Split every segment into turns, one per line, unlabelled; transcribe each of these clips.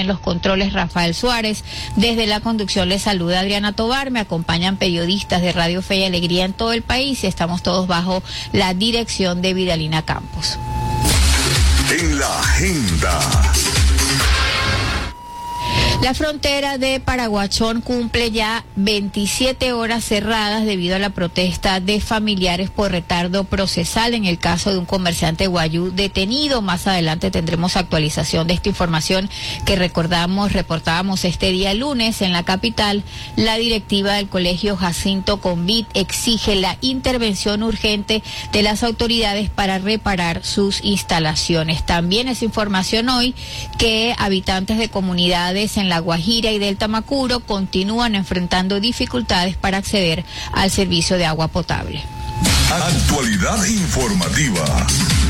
en los controles Rafael Suárez. Desde la conducción les saluda Adriana Tobar. Me acompañan periodistas de Radio Fe y Alegría en todo el país y estamos todos bajo la dirección de Vidalina Campos.
En la agenda.
La frontera de Paraguachón cumple ya 27 horas cerradas debido a la protesta de familiares por retardo procesal en el caso de un comerciante guayú detenido. Más adelante tendremos actualización de esta información que reportábamos este día lunes en la capital. La directiva del Colegio Jacinto Convit exige la intervención urgente de las autoridades para reparar sus instalaciones. También es información hoy que habitantes de comunidades en La Guajira y del Tamacuro continúan enfrentando dificultades para acceder al servicio de agua potable.
Actualidad informativa.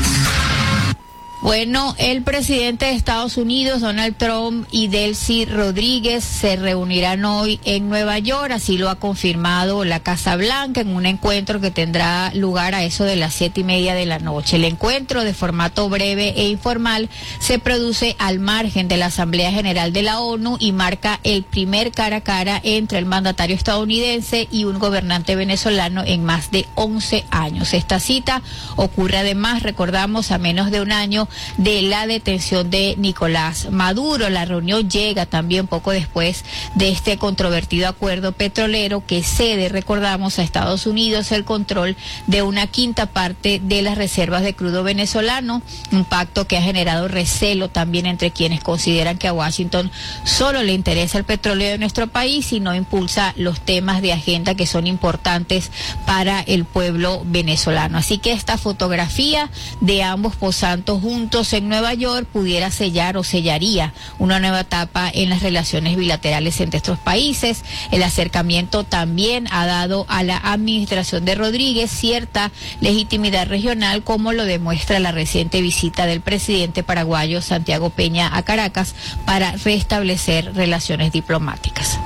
Bueno, el presidente de Estados Unidos, Donald Trump, y Delcy Rodríguez se reunirán hoy en Nueva York, así lo ha confirmado la Casa Blanca en un encuentro que tendrá lugar a eso de las 7:30 de la noche. El encuentro, de formato breve e informal, se produce al margen de la Asamblea General de la ONU y marca el primer cara a cara entre el mandatario estadounidense y un gobernante venezolano en más de 11 años. Esta cita ocurre además, recordamos, a menos de un año de la detención de Nicolás Maduro. La reunión llega también poco después de este controvertido acuerdo petrolero que cede, recordamos, a Estados Unidos el control de una quinta parte de las reservas de crudo venezolano, un pacto que ha generado recelo también entre quienes consideran que a Washington solo le interesa el petróleo de nuestro país y no impulsa los temas de agenda que son importantes para el pueblo venezolano. Así que esta fotografía de ambos posando juntos en Nueva York pudiera sellar o sellaría una nueva etapa en las relaciones bilaterales entre estos países. El acercamiento también ha dado a la administración de Rodríguez cierta legitimidad regional, como lo demuestra la reciente visita del presidente paraguayo Santiago Peña a Caracas para restablecer relaciones diplomáticas.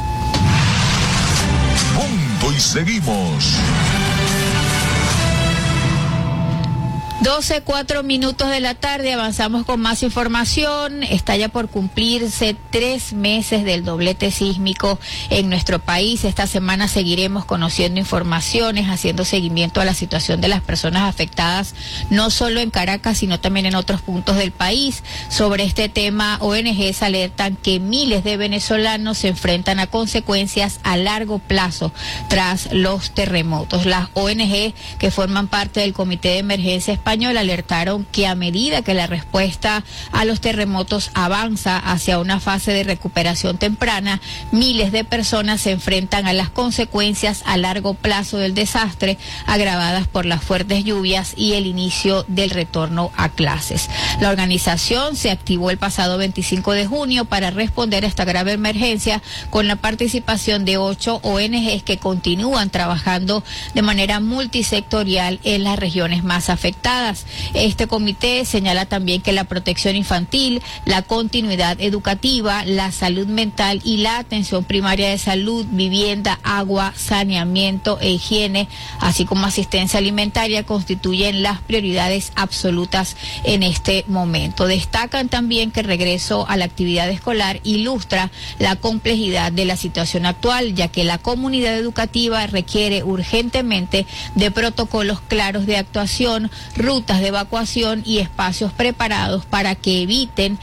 Punto y seguimos.
12:04 de la tarde, avanzamos con más información. Está ya por cumplirse 3 meses del doblete sísmico en nuestro país. Esta semana seguiremos conociendo informaciones, haciendo seguimiento a la situación de las personas afectadas, no solo en Caracas, sino también en otros puntos del país. Sobre este tema, ONGs alertan que miles de venezolanos se enfrentan a consecuencias a largo plazo tras los terremotos. Las ONG que forman parte del Comité de Emergencia Español alertaron que a medida que la respuesta a los terremotos avanza hacia una fase de recuperación temprana, miles de personas se enfrentan a las consecuencias a largo plazo del desastre, agravadas por las fuertes lluvias y el inicio del retorno a clases. La organización se activó el pasado 25 de junio para responder a esta grave emergencia con la participación de 8 ONGs que continúan trabajando de manera multisectorial en las regiones más afectadas. Este comité señala también que la protección infantil, la continuidad educativa, la salud mental y la atención primaria de salud, vivienda, agua, saneamiento e higiene, así como asistencia alimentaria, constituyen las prioridades absolutas en este momento. Destacan también que el regreso a la actividad escolar ilustra la complejidad de la situación actual, ya que la comunidad educativa requiere urgentemente de protocolos claros de actuación, rutas de evacuación y espacios preparados para que eviten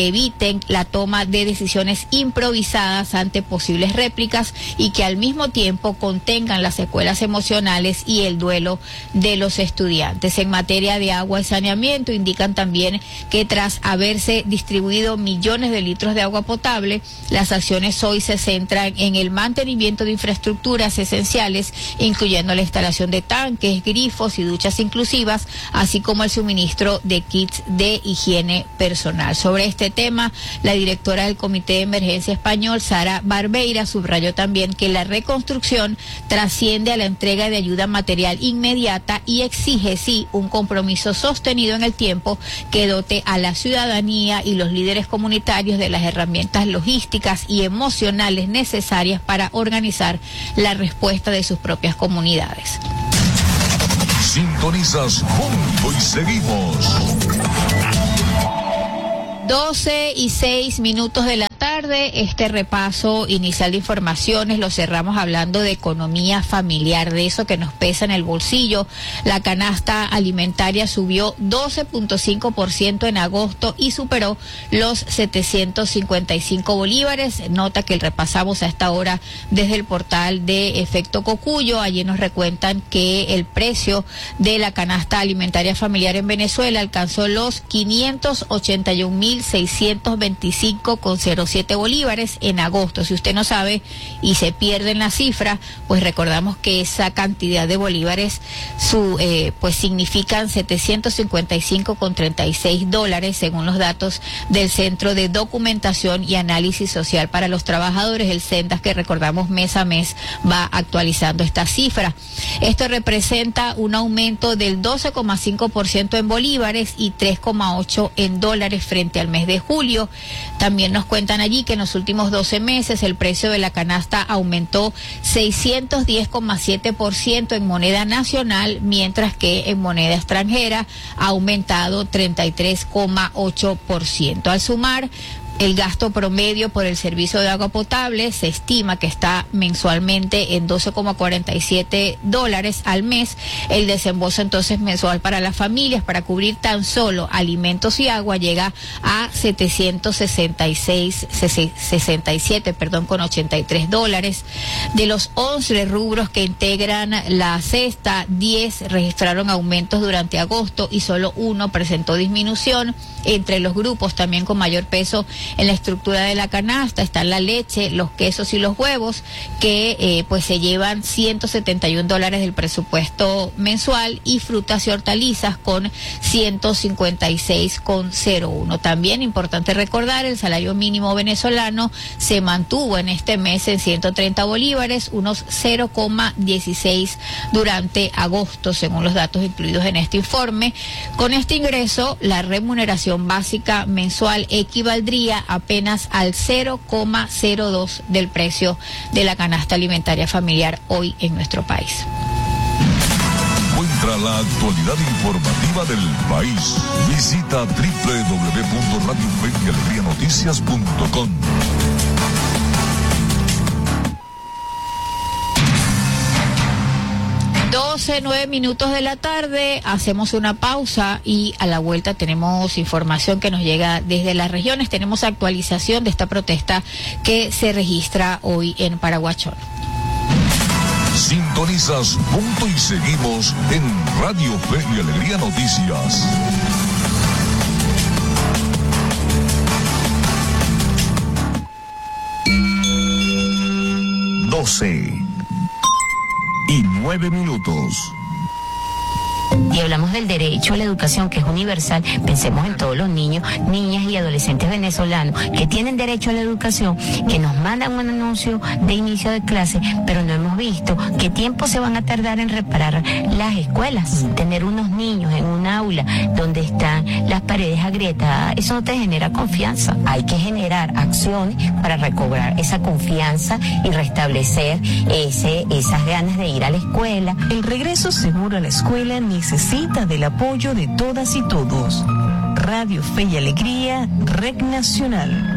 la toma de decisiones improvisadas ante posibles réplicas y que al mismo tiempo contengan las secuelas emocionales y el duelo de los estudiantes. En materia de agua y saneamiento, indican también que tras haberse distribuido millones de litros de agua potable, las acciones hoy se centran en el mantenimiento de infraestructuras esenciales, incluyendo la instalación de tanques, grifos y duchas inclusivas, así como el suministro de kits de higiene personal. Sobre este tema, la directora del Comité de Emergencia Español, Sara Barbeira, subrayó también que la reconstrucción trasciende a la entrega de ayuda material inmediata y exige, sí, un compromiso sostenido en el tiempo que dote a la ciudadanía y los líderes comunitarios de las herramientas logísticas y emocionales necesarias para organizar la respuesta de sus propias comunidades.
Sintonizas Punto y Seguimos.
12:06 de la tarde. Este repaso inicial de informaciones lo cerramos hablando de economía familiar, de eso que nos pesa en el bolsillo. La canasta alimentaria subió 12.5% en agosto y superó los 755 bolívares. Nota que repasamos a esta hora desde el portal de Efecto Cocuyo. Allí nos recuentan que el precio de la canasta alimentaria familiar en Venezuela alcanzó los 581.625,07 bolívares en agosto. Si usted no sabe y se pierde en la cifra, pues recordamos que esa cantidad de bolívares pues significan 755,36 dólares según los datos del Centro de Documentación y Análisis Social para los Trabajadores, el CENDAS, que recordamos mes a mes va actualizando esta cifra. Esto representa un aumento del 12,5% en bolívares y 3,8% en dólares frente al mes de julio. También nos cuentan allí que en los últimos 12 meses el precio de la canasta aumentó 610,7% en moneda nacional, mientras que en moneda extranjera ha aumentado 33,8%. Al sumar el gasto promedio por el servicio de agua potable, se estima que está mensualmente en 12,47 dólares al mes. El desembolso entonces mensual para las familias para cubrir tan solo alimentos y agua llega a 767,83 dólares. De los 11 rubros que integran la cesta, 10 registraron aumentos durante agosto y solo uno presentó disminución. Entre los grupos también con mayor peso en la estructura de la canasta están la leche, los quesos y los huevos, que pues se llevan 171 dólares del presupuesto mensual, y frutas y hortalizas con 156,01. También importante recordar, el salario mínimo venezolano se mantuvo en este mes en 130 bolívares, unos 0,16 durante agosto, según los datos incluidos en este informe. Con este ingreso, la remuneración básica mensual equivaldría apenas al 0,02 del precio de la canasta alimentaria familiar hoy en nuestro país.
Encuentra la actualidad informativa del país. Visita www.radiofeyalegrianoticias.com.
12:09 de la tarde, hacemos una pausa y a la vuelta tenemos información que nos llega desde las regiones. Tenemos actualización de esta protesta que se registra hoy en Paraguachón.
Sintonizas Punto y Seguimos en Radio Fe y Alegría Noticias. Doce y 9 minutos.
Y hablamos del derecho a la educación, que es universal. Pensemos en todos los niños, niñas y adolescentes venezolanos que tienen derecho a la educación, que nos mandan un anuncio de inicio de clase, pero no hemos visto qué tiempo se van a tardar en reparar las escuelas. Tener unos niños en un aula donde están las paredes agrietadas, eso no te genera confianza. Hay que generar acciones para recobrar esa confianza y restablecer esas ganas de ir a la escuela.
El regreso seguro a la escuela necesita del apoyo de todas y todos. Radio Fe y Alegría, Red Nacional.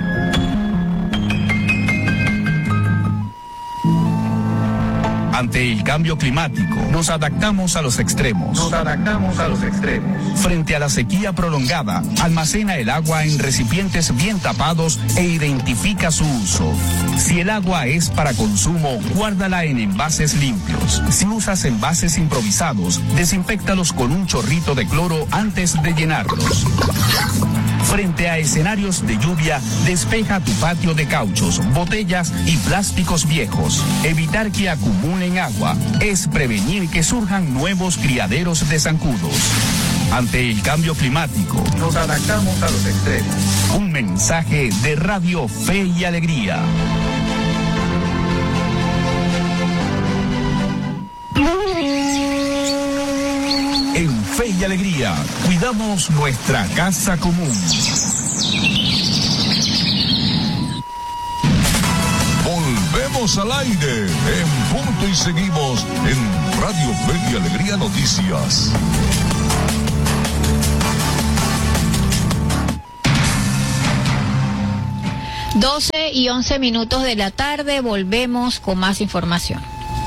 Ante el cambio climático, nos adaptamos a los extremos. Frente a la sequía prolongada, almacena el agua en recipientes bien tapados e identifica su uso. Si el agua es para consumo, guárdala en envases limpios. Si usas envases improvisados, desinféctalos con un chorrito de cloro antes de llenarlos. Frente a escenarios de lluvia, despeja tu patio de cauchos, botellas y plásticos viejos. Evitar que acumulen agua es prevenir que surjan nuevos criaderos de zancudos. Ante el cambio climático, nos adaptamos a los extremos. Un mensaje de Radio Fe y Alegría. En Fe y Alegría, cuidamos nuestra casa común.
Volvemos al aire en Punto y Seguimos en Radio Fe y Alegría Noticias.
12:11 de la tarde, volvemos con más información.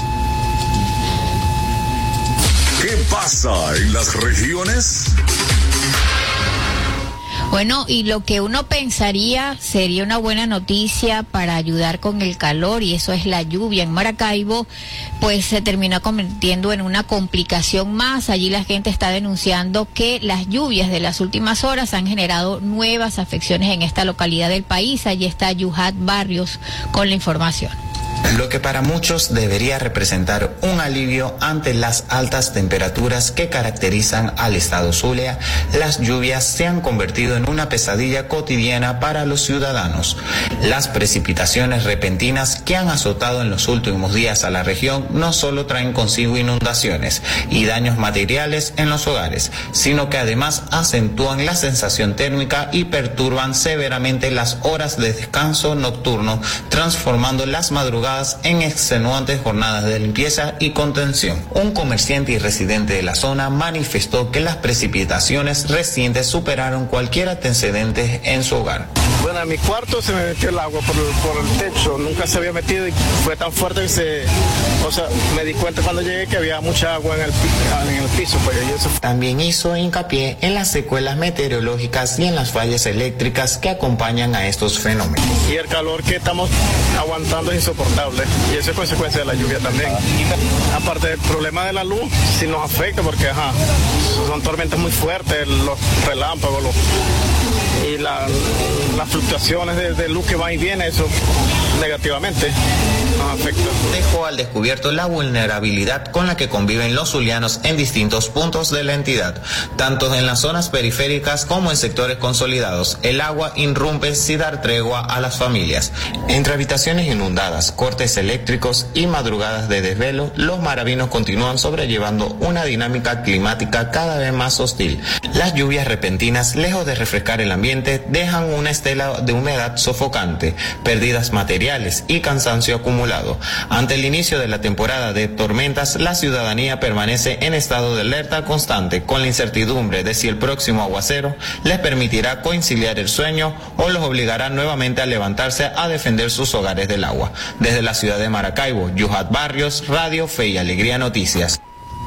¿Qué pasa en las regiones?
Bueno, y lo que uno pensaría sería una buena noticia para ayudar con el calor, y eso es la lluvia en Maracaibo, pues se terminó convirtiendo en una complicación más. Allí la gente está denunciando que las lluvias de las últimas horas han generado nuevas afecciones en esta localidad del país. Allí está Yuhat Barrios con la información.
Lo que para muchos debería representar un alivio ante las altas temperaturas que caracterizan al estado Zulia, las lluvias se han convertido en una pesadilla cotidiana para los ciudadanos. Las precipitaciones repentinas que han azotado en los últimos días a la región no solo traen consigo inundaciones y daños materiales en los hogares, sino que además acentúan la sensación térmica y perturban severamente las horas de descanso nocturno, transformando las madrugadas en extenuantes jornadas de limpieza y contención. Un comerciante y residente de la zona manifestó que las precipitaciones recientes superaron cualquier antecedente en su hogar.
Bueno, en mi cuarto se me metió el agua por el techo, nunca se había metido y fue tan fuerte que me di cuenta cuando llegué que había mucha agua en el piso. Pues, y eso.
También hizo hincapié en las secuelas meteorológicas y en las fallas eléctricas que acompañan a estos fenómenos.
Y el calor que estamos aguantando es insoportable, y eso es consecuencia de la lluvia también. Aparte del problema de la luz, sí nos afecta porque son tormentas muy fuertes, los relámpagos y las fluctuaciones de luz que van y vienen, eso negativamente nos afecta.
Dejó al descubierto la vulnerabilidad con la que conviven los zulianos en distintos puntos de la entidad, tanto en las zonas periféricas como en sectores consolidados. El agua irrumpe sin dar tregua a las familias. Entre habitaciones inundadas, cortes eléctricos y madrugadas de desvelo, los maravinos continúan sobrellevando una dinámica climática cada vez más hostil. Las lluvias repentinas, lejos de refrescar el ambiente, dejan una estela de humedad sofocante, pérdidas materiales y cansancio acumulado. Ante el inicio de la temporada de tormentas, la ciudadanía permanece en estado de alerta constante, con la incertidumbre de si el próximo aguacero les permitirá conciliar el sueño o los obligará nuevamente a levantarse a defender sus hogares del agua. Desde la ciudad de Maracaibo, Yuhat Barrios, Radio Fe y Alegría Noticias.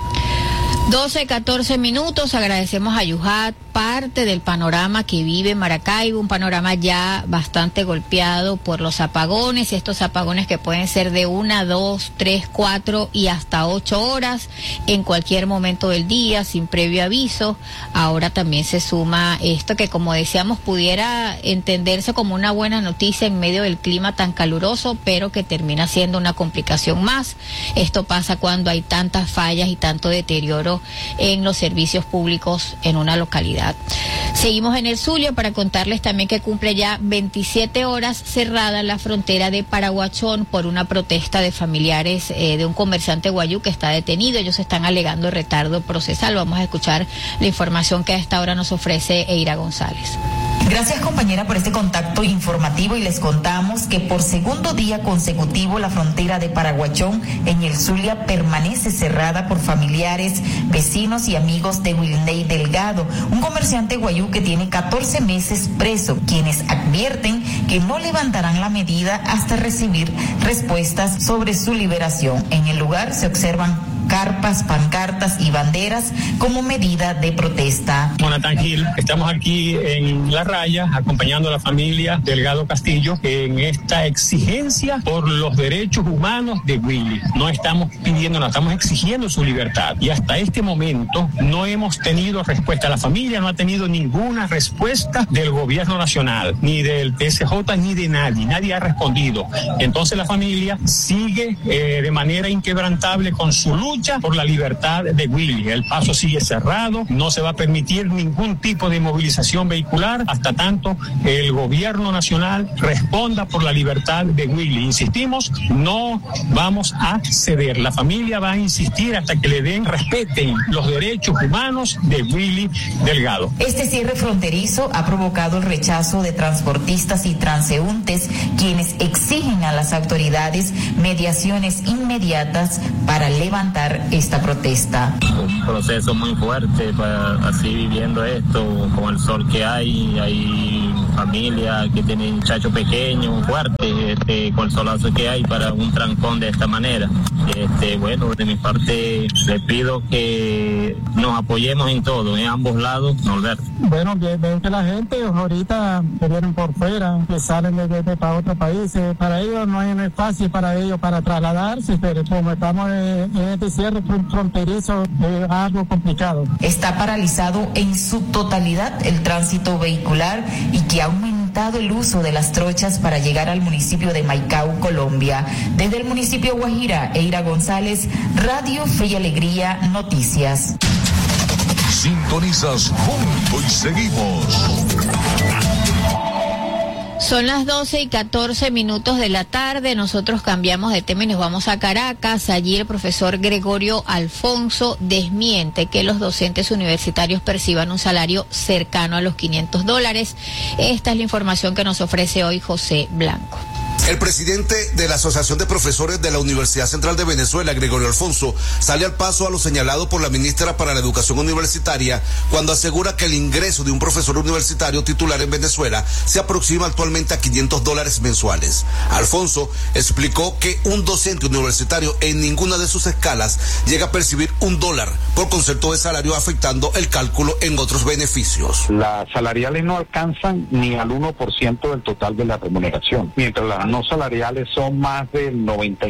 12:14. Agradecemos a Yuhat, parte del panorama que vive Maracaibo, un panorama ya bastante golpeado por los apagones, estos apagones que pueden ser de 1, 2, 3, 4 y hasta 8 horas en cualquier momento del día, sin previo aviso. Ahora también se suma esto que, como decíamos, pudiera entenderse como una buena noticia en medio del clima tan caluroso, pero que termina siendo una complicación más. Esto pasa cuando hay tantas fallas y tanto deterioro en los servicios públicos en una localidad. Seguimos en el Zulia para contarles también que cumple ya 27 horas cerrada la frontera de Paraguachón por una protesta de familiares de un comerciante guayú que está detenido. Ellos están alegando retardo procesal. Vamos a escuchar la información que a esta hora nos ofrece Eira González.
Gracias, compañera, por este contacto informativo, y les contamos que por segundo día consecutivo la frontera de Paraguachón en el Zulia permanece cerrada por familiares, vecinos y amigos de Wilney Delgado, un comerciante guayú que tiene 14 meses preso, quienes advierten que no levantarán la medida hasta recibir respuestas sobre su liberación. En el lugar se observan carpas, pancartas y banderas como medida de protesta.
Jonathan Gil, estamos aquí en La Raya acompañando a la familia Delgado Castillo en esta exigencia por los derechos humanos de Willy. No estamos pidiendo, no estamos exigiendo su libertad, y hasta este momento no hemos tenido respuesta. La familia no ha tenido ninguna respuesta del gobierno nacional, ni del TSJ, ni de nadie ha respondido. Entonces la familia sigue de manera inquebrantable con su lucha por la libertad de Willy. El paso sigue cerrado, no se va a permitir ningún tipo de movilización vehicular hasta tanto el gobierno nacional responda por la libertad de Willy. Insistimos, no vamos a ceder. La familia va a insistir hasta que respeten los derechos humanos de Willy Delgado.
Este cierre fronterizo ha provocado el rechazo de transportistas y transeúntes, quienes exigen a las autoridades mediaciones inmediatas para levantar esta protesta.
Un proceso muy fuerte, así viviendo esto, con el sol que hay
familia que tiene muchachos pequeños, fuertes, con el solazo que hay para un trancón de esta manera. Bueno, de mi parte le pido que nos apoyemos en todo, en ambos lados, Norberto.
Bueno, veo que la gente ahorita que vienen por fuera, que salen de para otros países, para ellos no es fácil para ellos para trasladarse, pero como estamos en este cierre fronterizo es algo complicado.
Está paralizado en su totalidad el tránsito vehicular y que ha aumentado el uso de las trochas para llegar al municipio de Maicao, Colombia. Desde el municipio Guajira, Eira González, Radio Fe y Alegría, Noticias.
Sintonizas Punto y Seguimos.
Son las 12:14 de la tarde. Nosotros cambiamos de tema y nos vamos a Caracas. Allí el profesor Gregorio Alfonso desmiente que los docentes universitarios perciban un salario cercano a los $500. Esta es la información que nos ofrece hoy José Blanco.
El presidente de la Asociación de Profesores de la Universidad Central de Venezuela, Gregorio Alfonso, sale al paso a lo señalado por la ministra para la Educación Universitaria cuando asegura que el ingreso de un profesor universitario titular en Venezuela se aproxima actualmente a $500 mensuales. Alfonso explicó que un docente universitario en ninguna de sus escalas llega a percibir $1 por concepto de salario, afectando el cálculo en otros beneficios.
Las salariales no alcanzan ni al 1% del total de la remuneración, mientras las no salariales son más del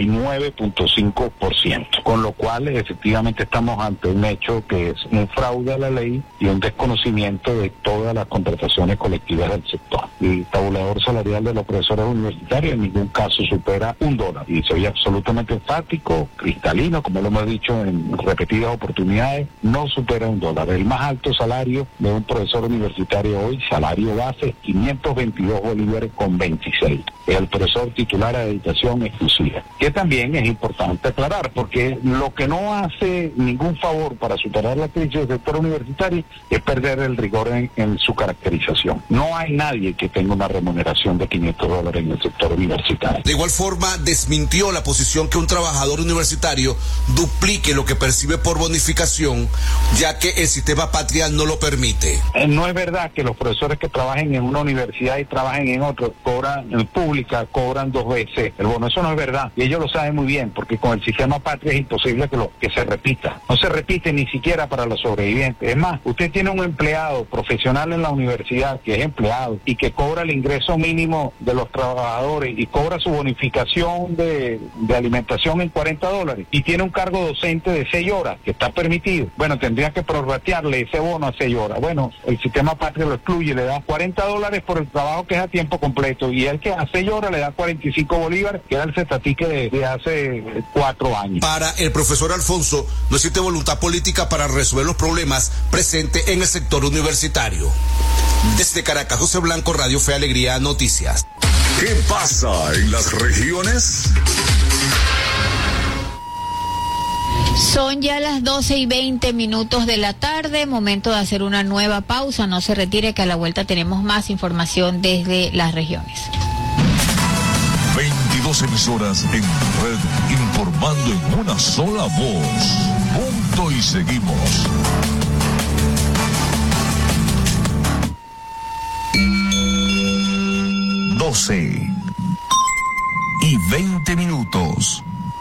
99.5%, con lo cual efectivamente estamos ante un hecho que es un fraude a la ley y un desconocimiento de todas las contrataciones colectivas del sector. El tabulador salarial de los profesores universitarios en ningún caso supera $1, y soy absolutamente enfático, cristalino, como lo hemos dicho en repetidas oportunidades, no supera $1. El más alto salario de un profesor universitario hoy, salario base, 522 bolívares con 26. El profesor titular a dedicación exclusiva, que también es importante aclarar, porque lo que no hace ningún favor para superar la crisis del sector universitario es perder el rigor en su caracterización. No hay nadie que tenga una remuneración de $500 en el sector universitario.
De igual forma, desmintió la posición que un trabajador universitario duplique lo que percibe por bonificación, ya que el sistema patria no lo permite.
No es verdad que los profesores que trabajen en una universidad y trabajen en otra cobran en pública, cobran 2 veces el bono. Eso no es verdad, y ellos lo saben muy bien, porque con el sistema patria es imposible que se repita. No se repite ni siquiera para los sobrevivientes. Es más, usted tiene un empleado profesional en la universidad que es empleado y que cobra el ingreso mínimo de los trabajadores y cobra su bonificación de alimentación en $40 y tiene un cargo docente de 6 horas que está permitido. Bueno, tendría que prorratearle ese bono a 6 horas. Bueno, el sistema patria lo excluye, le da $40 por el trabajo que es a tiempo completo, y el que a 6 horas le da 45 bolívares, que era el cetatique de hace 4 años.
Para el profesor Alfonso, no existe voluntad política para resolver los problemas presentes en el sector universitario. Desde Caracas, José Blanco, Radio Fe Alegría, Noticias.
¿Qué pasa en las regiones?
Son ya las 12:20 de la tarde, momento de hacer una nueva pausa. No se retire, que a la vuelta tenemos más información desde las regiones.
22 emisoras en red, informando en una sola voz. Punto y seguimos. Doce y 20 minutos.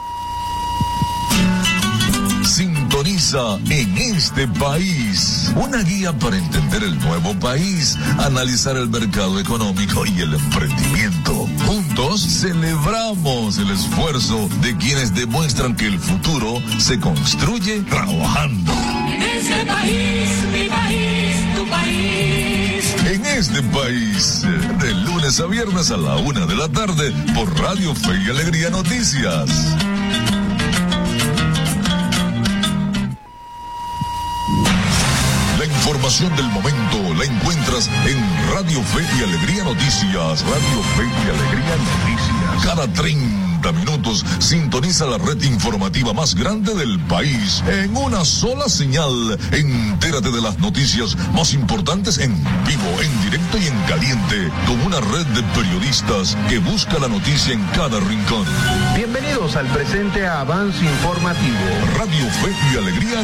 Sintoniza En Este País, una guía para entender el nuevo país, analizar el mercado económico y el emprendimiento. Juntos celebramos el esfuerzo de quienes demuestran que el futuro se construye trabajando.
En este país, mi país, tu país.
En Este País, de lunes a viernes a la 1 de la tarde por Radio Fe y Alegría Noticias. La información del momento la encuentras en Radio Fe y Alegría Noticias. Radio Fe y Alegría Noticias. Cada 30 minutos sintoniza la red informativa más grande del país en una sola señal. Entérate de las noticias más importantes en vivo, en directo y en caliente, con una red de periodistas que busca la noticia en cada rincón.
Bienvenidos al presente avance informativo.
Radio Fe y Alegría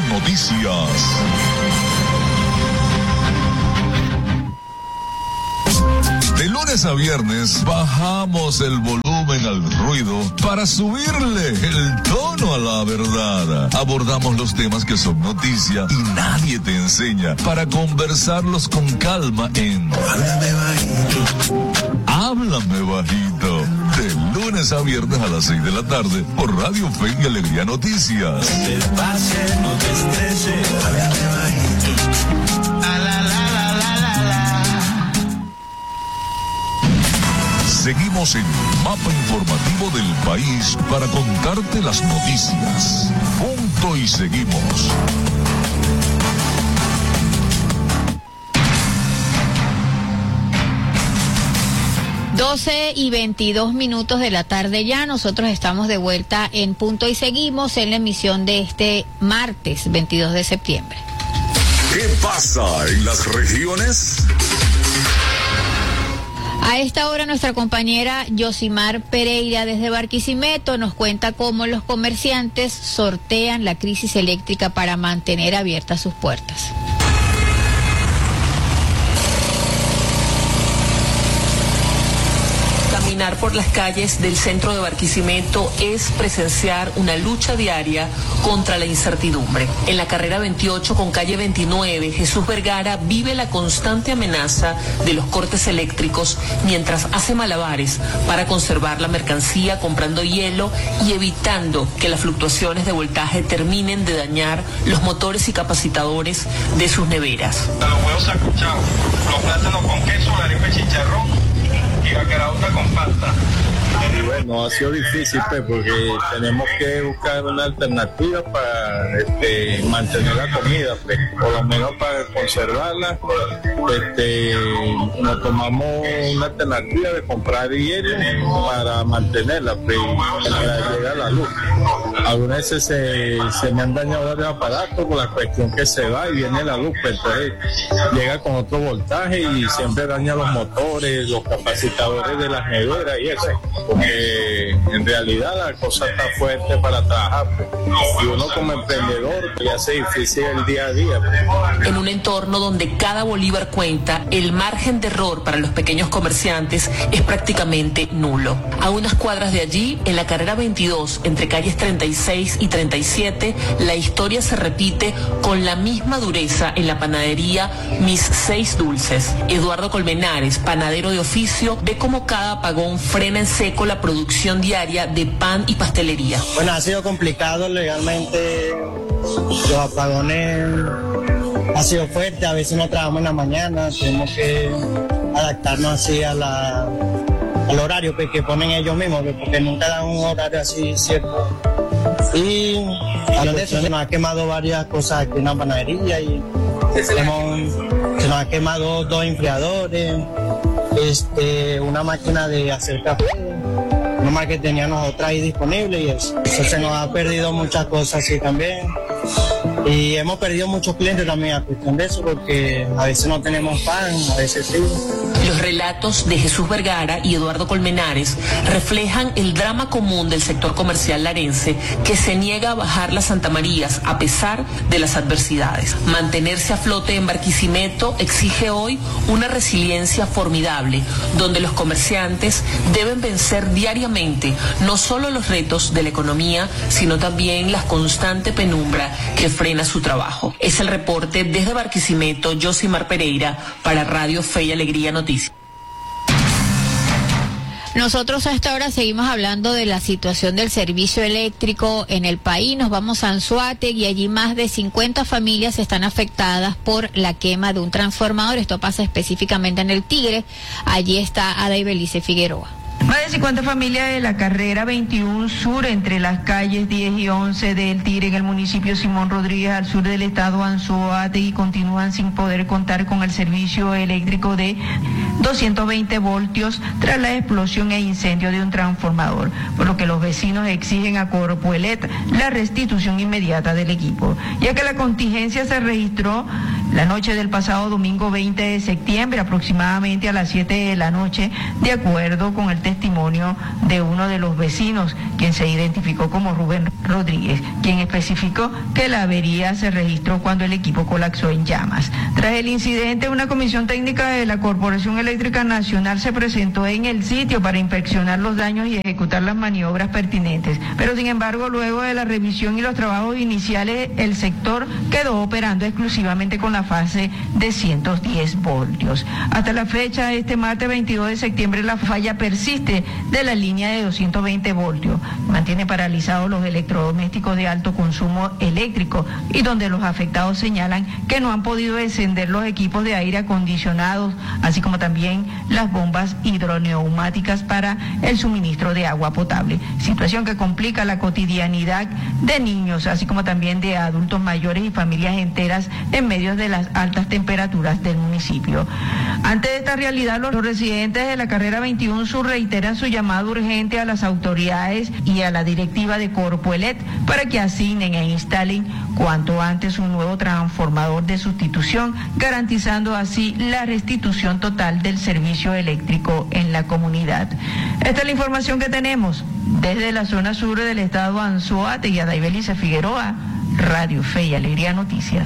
Noticias. De lunes a viernes bajamos el volumen al ruido para subirle el tono a la verdad. Abordamos los temas que son noticia y nadie te enseña para conversarlos con calma en Háblame Bajito. Háblame Bajito. De lunes a viernes a las 6 de la tarde por Radio Fe y Alegría Noticias.
Te pase, no te estreses, háblame bajito. La, la, la, la, la, la.
Seguimos en Mapa Informativo del País para contarte las noticias. Punto y seguimos.
Doce y 22 minutos de la tarde ya. Nosotros estamos de vuelta en Punto y seguimos en la emisión de este martes 22 de septiembre.
¿Qué pasa en las regiones?
A esta hora nuestra compañera Yosimar Pereira desde Barquisimeto nos cuenta cómo los comerciantes sortean la crisis eléctrica para mantener abiertas sus puertas.
Caminar por las calles del centro de Barquisimeto es presenciar una lucha diaria contra la incertidumbre. En la carrera 28 con calle 29, Jesús Vergara vive la constante amenaza de los cortes eléctricos mientras hace malabares para conservar la mercancía comprando hielo y evitando que las fluctuaciones de voltaje terminen de dañar los motores y capacitadores de sus neveras.
Los huevos sancochados, los plátanos con queso, la arepa de chicharrón y la caraota con pasta.
Y bueno, ha sido difícil porque tenemos que buscar una alternativa para mantener la comida, por lo menos para conservarla. Nos tomamos una alternativa de comprar hielo para mantenerla, para llegar a la luz. Algunas veces se me han dañado varios aparatos por la cuestión que se va y viene la luz, entonces llega con otro voltaje y siempre daña los motores, los capacitadores de las neveras y eso, porque en realidad la cosa está fuerte para trabajar, y uno como emprendedor ya hace difícil el día a día.
En un entorno donde cada bolívar cuenta, el margen de error para los pequeños comerciantes es prácticamente nulo. A unas cuadras de allí, en la carrera 22, entre calles 36 y 37, la historia se repite con la misma dureza en la panadería Mis 6 Dulces. Eduardo Colmenares, panadero de oficio, ve cómo cada apagón frena en seco la producción diaria de pan y pastelería.
Bueno, ha sido complicado legalmente, los apagones ha sido fuerte, a veces no trabajamos en la mañana, tenemos que adaptarnos así al horario que ponen ellos mismos, porque nunca dan un horario así cierto. Y a lo de eso se nos ha quemado varias cosas aquí en la panadería y se nos ha quemado 2 enfriadores, una máquina de hacer café, una máquina que teníamos otra ahí disponible y eso se nos ha perdido muchas cosas así también. Y hemos perdido muchos clientes también a cuestión de eso, porque a veces no tenemos pan, a veces sí.
Los relatos de Jesús Vergara y Eduardo Colmenares reflejan el drama común del sector comercial larense, que se niega a bajar las Santa Marías a pesar de las adversidades. Mantenerse a flote en Barquisimeto exige hoy una resiliencia formidable, donde los comerciantes deben vencer diariamente no solo los retos de la economía, sino también la constante penumbra que frena su trabajo. Es el reporte desde Barquisimeto, Yosimar Pereira, para Radio Fe y Alegría Noticias.
Nosotros a esta hora seguimos hablando de la situación del servicio eléctrico en el país. Nos vamos a Anzoátegui y allí más de 50 familias están afectadas por la quema de un transformador. Esto pasa específicamente en el Tigre. Allí está Ada Ibelice Figueroa.
Más de 50 familias de la carrera 21 Sur, entre las calles 10 y 11 del Tigre, en el municipio Simón Rodríguez, al sur del estado Anzoátegui, continúan sin poder contar con el servicio eléctrico de 220 voltios tras la explosión e incendio de un transformador, por lo que los vecinos exigen a Corpoelec la restitución inmediata del equipo, ya que la contingencia se registró la noche del pasado domingo 20 de septiembre, aproximadamente a las 7 de la noche, de acuerdo con el testimonio de uno de los vecinos, quien se identificó como Rubén Rodríguez, quien especificó que la avería se registró cuando el equipo colapsó en llamas. Tras el incidente, una comisión técnica de la Corporación Eléctrica Nacional se presentó en el sitio para inspeccionar los daños y ejecutar las maniobras pertinentes. Pero sin embargo, luego de la revisión y los trabajos iniciales, el sector quedó operando exclusivamente con la fase de 110 voltios. Hasta la fecha, este martes 22 de septiembre, la falla persiste de la línea de 220 voltios. Mantiene paralizados los electrodomésticos de alto consumo eléctrico y donde los afectados señalan que no han podido encender los equipos de aire acondicionados, así como también las bombas hidroneumáticas para el suministro de agua potable. Situación que complica la cotidianidad de niños, así como también de adultos mayores y familias enteras en medio de las altas temperaturas del municipio. Ante esta realidad, los residentes de la carrera 21 Sur reiteran su llamado urgente a las autoridades y a la directiva de Corpoelet para que asignen e instalen cuanto antes un nuevo transformador de sustitución, garantizando así la restitución total del servicio eléctrico en la comunidad. Esta es la información que tenemos desde la zona sur del estado Anzoátegui. Adaibelice Figueroa, Radio Fe y Alegría Noticias.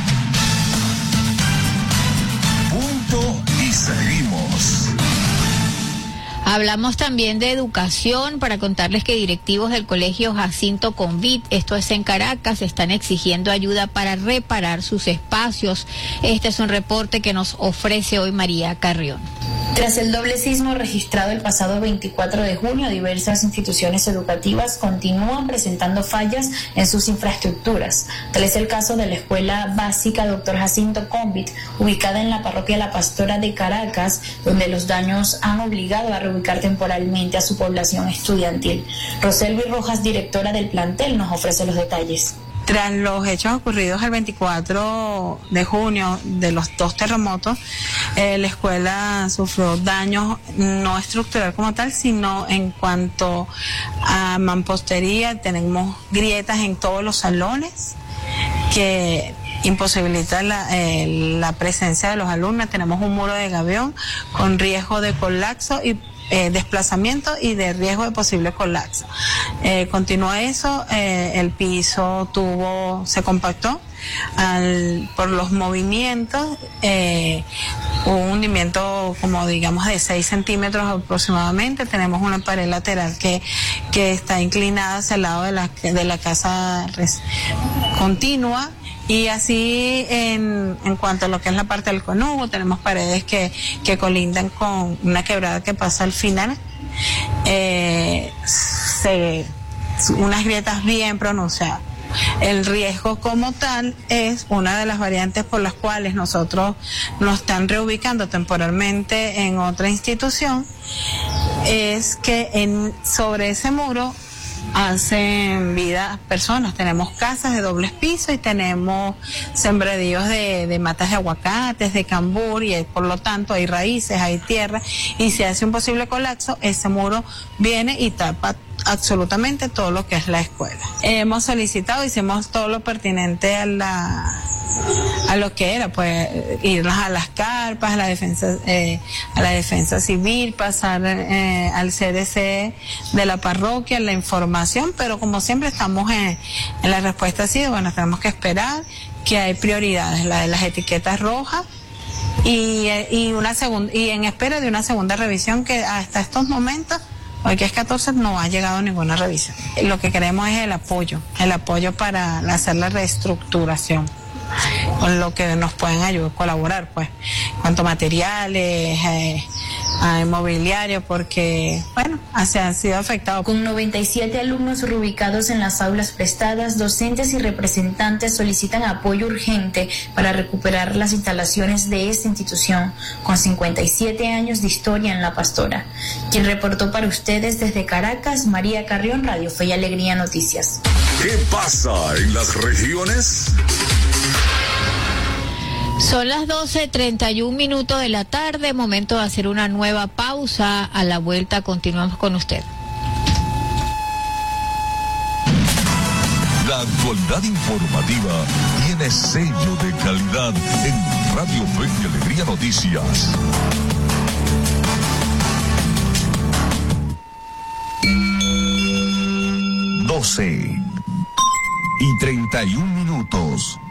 Punto y seguimos.
Hablamos también de educación para contarles que directivos del Colegio Jacinto Convit, esto es en Caracas, están exigiendo ayuda para reparar sus espacios. Este es un reporte que nos ofrece hoy María Carrión.
Tras el doble sismo registrado el pasado 24 de junio, diversas instituciones educativas continúan presentando fallas en sus infraestructuras. Tal es el caso de la Escuela Básica Dr. Jacinto Convit, ubicada en la parroquia La Pastora de Caracas, donde los daños han obligado a reubicar temporalmente a su población estudiantil. Roselvi Rojas, directora del plantel, nos ofrece los detalles.
Tras los hechos ocurridos el 24 de junio de los dos terremotos, la escuela sufrió daños no estructural como tal, sino en cuanto a mampostería. Tenemos grietas en todos los salones que imposibilita la presencia de los alumnos. Tenemos un muro de gavión con riesgo de colapso y desplazamiento y de riesgo de posible colapso. Continúa eso, el piso se compactó por los movimientos, un hundimiento como digamos de 6 centímetros aproximadamente. Tenemos una pared lateral que está inclinada hacia el lado de la casa continua. Y así en cuanto a lo que es la parte del conubo, tenemos paredes que colindan con una quebrada que pasa al final, unas grietas bien pronunciadas. El riesgo como tal es una de las variantes por las cuales nosotros nos están reubicando temporalmente en otra institución, es que sobre ese muro hacen vida personas. Tenemos casas de dobles pisos y tenemos sembradíos de matas de aguacates, de cambur, y por lo tanto hay raíces, hay tierra, y si hace un posible colapso, ese muro viene y tapa absolutamente todo lo que es la escuela. Hemos solicitado, hicimos todo lo pertinente a lo que era, pues ir a las carpas, a la defensa civil, pasar al CDC de la parroquia, la información, pero como siempre estamos en la respuesta así, bueno, tenemos que esperar, que hay prioridades, la de las etiquetas rojas y en espera de una segunda revisión que hasta estos momentos, hoy que es 14, no ha llegado ninguna revisión. Lo que queremos es el apoyo para hacer la reestructuración, con lo que nos pueden ayudar, colaborar, pues, cuanto materiales, a inmobiliario, porque, bueno, se han sido afectados.
Con 97 alumnos reubicados en las aulas prestadas, docentes y representantes solicitan apoyo urgente para recuperar las instalaciones de esta institución, con 57 años de historia en La Pastora. Quien reportó para ustedes desde Caracas, María Carrión, Radio Fe y Alegría Noticias.
¿Qué pasa en las regiones?
Son las 12:31 de la tarde, momento de hacer una nueva pausa. A la vuelta continuamos con usted.
La actualidad informativa tiene sello de calidad en Radio Fe y Alegría Noticias.
12:31.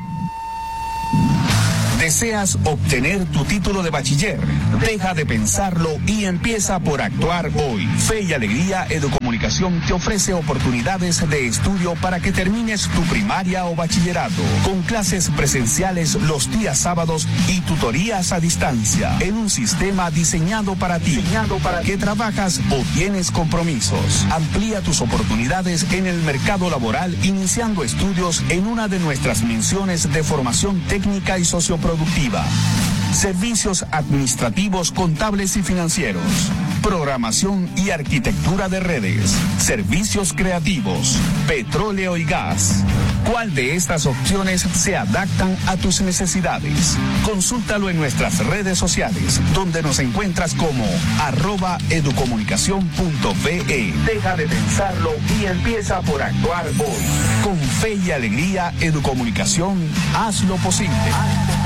¿Deseas obtener tu título de bachiller? Deja de pensarlo y empieza por actuar hoy. Fe y Alegría Educomunicación te ofrece oportunidades de estudio para que termines tu primaria o bachillerato, con clases presenciales los días sábados y tutorías a distancia, en un sistema diseñado para ti, que trabajas o tienes compromisos. Amplía tus oportunidades en el mercado laboral iniciando estudios en una de nuestras menciones de formación técnica y socioproductiva. Servicios administrativos, contables y financieros. Programación y arquitectura de redes. Servicios creativos. Petróleo y gas. ¿Cuál de estas opciones se adaptan a tus necesidades? Consúltalo en nuestras redes sociales, donde nos encuentras como @educomunicacion.be. Deja de pensarlo y empieza por actuar hoy. Con Fe y Alegría Educomunicación, haz lo posible.